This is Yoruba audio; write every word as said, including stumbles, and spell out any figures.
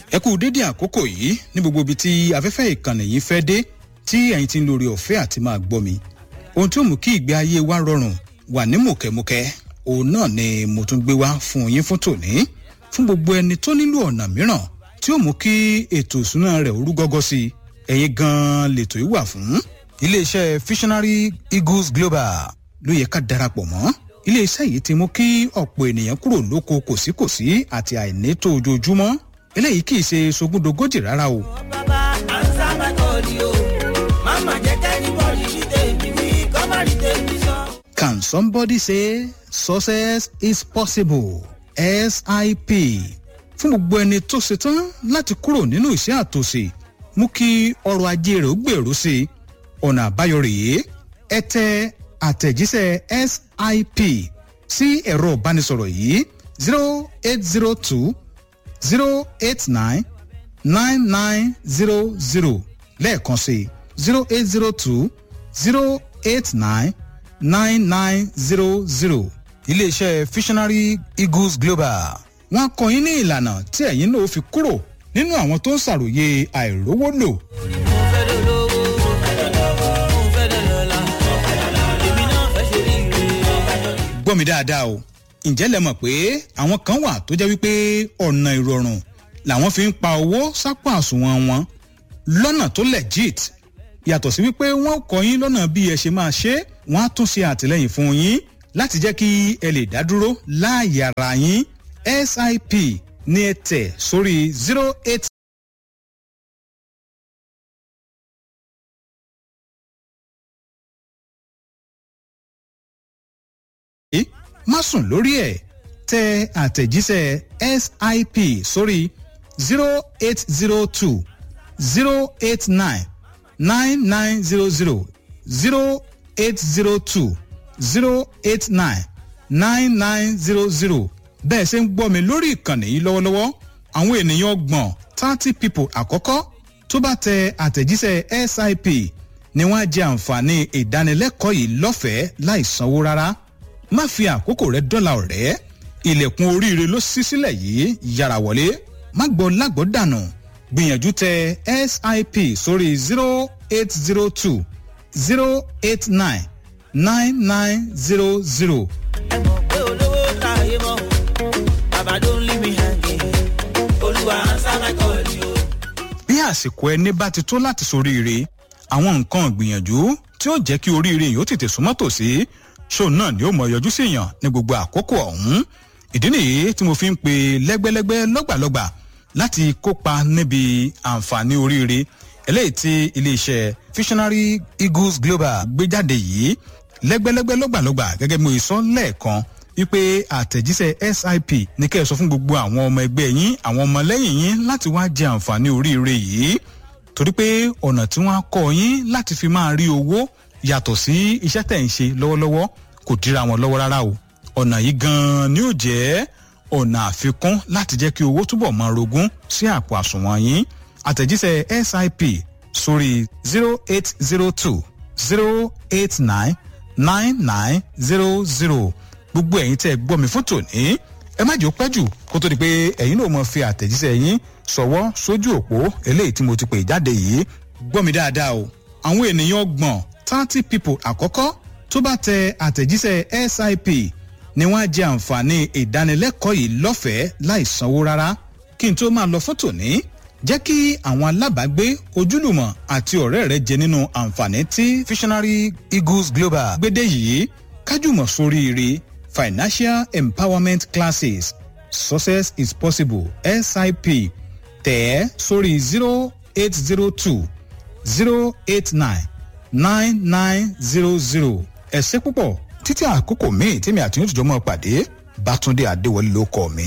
ẹ kú dédé àkókò yìí ní gbogbo ibi tí afẹ́fẹ́ ìkànnì yìí fẹ́ dé tí ẹ̀yin ti ń lórí ọ̀fẹ́ àti máa gbọ́ mi. ohun tí ó mú kí ìgbé ayé wa rọrùn wà ní mùkẹ́mùkẹ́ òun náà ni mo tún gbé wá fún yín fún tòní fún gbogbo ẹni tó nílò ọ̀nà mìíràn tí ó mú kí ètò ìṣúná rẹ̀ orú gọ́gọ́ sí i. ẹ̀yin gan-an lètò yìí wà fún. iléeṣẹ́ Visionary Eagles Global ló yẹ ká darapọ̀ mọ́. iléeṣẹ́ yìí ti mú kí ọ̀pọ̀ ènìyàn kúrò lóko kòsíkòsí àti àìnító ojoojúmọ́. eléyìí kì í ṣe sogúndogójì rárá o. bàbá ansa máa kọ́ ni o mama jẹ́ kẹ́nìbọ̀dì ní tèmi wí kọ́mọ̀rì tèmi sọ. Can somebody say success is possible? S I P fún gbogbo ẹni tó ṣetán láti kúrò nínú ìṣẹ́ àtòṣe mú kí ọrọ̀ ajé rẹ̀ ó gbèrú sí i. ọ̀nà àbáyọ rèé ẹ tẹ àtẹ̀jíṣẹ́ S I P sí ẹ̀rọ ìbánisọ̀rọ̀ yìí zero eight zero two zero eight nine nine nine zero zero lẹ́ẹ̀kan sí zero eight zero two zero eight nine nine nine zero zero. iléeṣẹ́ Visionary Eagles Global wọ́n kọ́ yín ní ìlànà tí ẹ̀yin náà fi kúrò nínú àwọn tó ń ṣàròyé àìrówó lò. mo fẹ́ dolówó mo fẹ́ dolówó mo fẹ́ dọlọ́lá èmi náà fẹ́ ṣe rí ire. gbọ́ mi dáadáa o ǹjẹ́ lẹ mọ̀ pé àwọn kan wà tó jẹ́ wípé ọ̀nà ìrọ̀rùn làwọn fi ń pa owó sápò àsùnwọ̀n wọn lọ́nà tó legit yàtọ̀ sí wípé wọ́n kọ́ yín lọ́nà bí ẹ ṣe máa ṣe wọ́n á tún ṣe àtìlẹ́yìn fún yín láti jẹ́ kí ẹ lè dá dúró láàyè ara yín. S I P ní ẹ tẹ̀ sórí zero eight. má sùn lórí ẹ̀ tẹ àtẹ̀jíṣẹ́ S I P sórí zero eight zero two zero eight nine nine nine zero zero zero eight zero two zero eight nine nine nine zero zero. bẹ́ẹ̀ ṣe ń gbọ́ mi lórí ìkànnì yìí lọ́wọ́lọ́wọ́ àwọn ènìyàn ọgbọ̀n thirty people àkọ́kọ́ tó bá tẹ àtẹ̀jíṣẹ́ S I P ni wọ́n á jẹ àǹfààní ìdánilẹ́kọ̀ọ́ yìí lọ́fẹ̀ẹ́ láì sanwó rárá. má fi àkókò rẹ dọ́là ọ̀rẹ́ ilẹ̀kùn oríire ló ṣí sílẹ̀ yìí yára wọlé má gbọ́ lágbọ́ dànù gbìyànjú tẹ S I P sórí zero eight zero two zero eight nine nine nine zero zero. ẹ mọ̀ pé olówó láàyè mọ́ o bàbá don't leave me hanging olúwa ansa máa kọ́ ni o. bí àsìkò ẹni bá ti tó láti soríire àwọn nǹkan ìgbìyànjú tí ó jẹ́ kí oríire yìí ó tètè súnmọ́ tòsí ṣó náà ni ó mọ yọjú sí èèyàn ní gbogbo àkókò ọ̀hún. ìdí nìyí tí mo fi ń pe lẹ́gbẹ́lẹ́gbẹ́ lọ́gbàlọ́gbà láti kópa níbi àǹfààní oríire eléyìí tí iléeṣẹ́ Visionary Eagles Global gbé jáde yìí lẹ́gbẹ́lẹ́gbẹ́ lọ́gbàlọ́gbà gẹ́gẹ́ bí mo sọ lẹ́ẹ̀kan wípé àtẹ̀jíṣẹ́ S I P ní kẹ́ ẹ sọ fún gbogbo àwọn ọmọ ẹgbẹ́ yín àwọn ọmọlẹ́yìn yín láti wá jẹ àǹfààní oríire yìí torí pé ọ̀nà tí wọ́n á kọ́ yín láti fi máa rí owó yàtọ̀ sí iṣẹ́ tẹ̀ ń ṣe lọ́wọ́lọ́wọ́ kò dira wọn lọ́wọ́ rárá o. ọ̀nà yìí gan-an ni ó jẹ́ ọ̀nà àfikún láti jẹ́ kí owó túbọ̀ máa rogún sí àpò àsùnwọ̀n yín. àtẹ̀jíṣẹ́ S I P sórí zero eight zero two zero eight nine nine nine zero zero. gbogbo ẹ̀yin tẹ́ gbọ́ mi fún tòní ẹ má jẹ́ ó pẹ́ jù kó tó di pé ẹ̀yin náà mọ̀ fi àtẹ̀jíṣẹ́ yín ṣọwọ́ sójú òpó eléyìí tí mo ti pè jáde yìí. gbọ́ mi dáadáa o àwọn ènìyàn ọgbọ̀n thirty people àkọ́kọ́ tó bá tẹ àtẹ̀jíṣẹ́ S I P ni wọ́n á jẹ àǹfààní ìdánilẹ́kọ̀ọ́ yìí lọ́fẹ̀ẹ́ láì sanwó rárá. kí n tó máa lọ fún tòní jẹ́ kí àwọn alábàágbé ojúlùmọ̀ àti ọ̀rẹ́ rẹ jẹ nínú àǹfààní tí Visionary Eagles Global gbédè yìí kájùmọ̀ sóríire financial empowerment classes success is possible S I P tẹ̀ ẹ́ sórí zero eight zero two zero eight nine nine nine zero zero. ẹ ṣé púpọ̀ títí àkókò míì tí mi àti yóò tìjọ́ mọ́ pàdé Bátúndé Adéwọlé ló kọ́ mi.